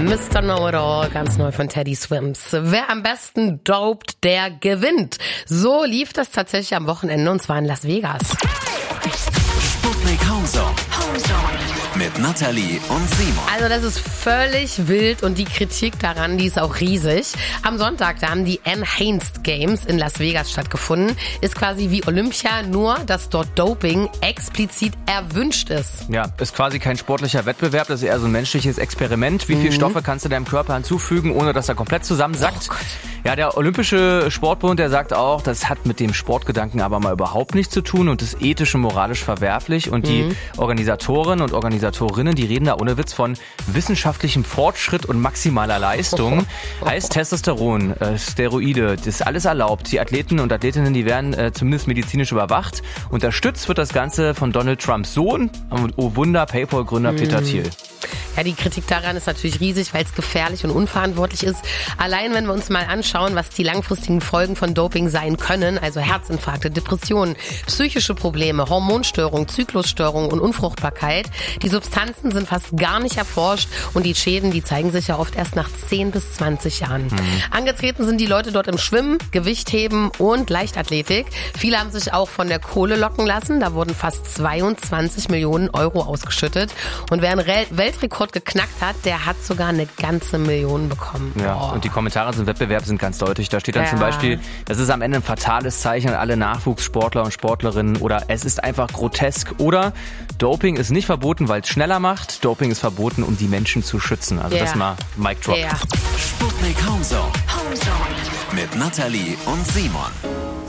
Mr. Know-it-all, ganz neu von Teddy Swims. Wer am besten dopt, der gewinnt. So lief das tatsächlich am Wochenende und zwar in Las Vegas. Sputnik Homezone. Mit Nathalie und Simon. Also das ist völlig wild und die Kritik daran, die ist auch riesig. Am Sonntag, da haben die Enhanced Games in Las Vegas stattgefunden. Ist quasi wie Olympia, nur dass dort Doping explizit erwünscht ist. Ja, ist quasi kein sportlicher Wettbewerb, das ist eher so ein menschliches Experiment. Wie viele Stoffe kannst du deinem Körper hinzufügen, ohne dass er komplett zusammensackt? Ja, der Olympische Sportbund, der sagt auch, das hat mit dem Sportgedanken aber mal überhaupt nichts zu tun und ist ethisch und moralisch verwerflich. Und die Organisatoren und Organisatorinnen, die reden da ohne Witz von wissenschaftlichem Fortschritt und maximaler Leistung. Heißt Testosteron, Steroide, das ist alles erlaubt. Die Athleten und Athletinnen, die werden zumindest medizinisch überwacht. Unterstützt wird das Ganze von Donald Trumps Sohn, oh Wunder, PayPal-Gründer Peter Thiel. Ja, die Kritik daran ist natürlich riesig, weil es gefährlich und unverantwortlich ist. Allein wenn wir uns mal anschauen, was die langfristigen Folgen von Doping sein können, also Herzinfarkte, Depressionen, psychische Probleme, Hormonstörungen, Zyklusstörungen und Unfruchtbarkeit. Die Substanzen sind fast gar nicht erforscht und die Schäden, die zeigen sich ja oft erst nach 10 bis 20 Jahren. Angetreten sind die Leute dort im Schwimmen, Gewichtheben und Leichtathletik. Viele haben sich auch von der Kohle locken lassen. Da wurden fast 22 Millionen Euro ausgeschüttet. Und wer einen Weltrekord geknackt hat, der hat sogar eine ganze Million bekommen. Ja, und die Kommentare zum Wettbewerb sind ganz deutlich. Da steht dann zum Beispiel, das ist am Ende ein fatales Zeichen an alle Nachwuchssportler und Sportlerinnen oder es ist einfach grotesk oder Doping ist nicht verboten, weil es schneller macht. Doping ist verboten, um die Menschen zu schützen. Also das mal Mic Drop. Sputnik Homezone. Mit Nathalie und Simon.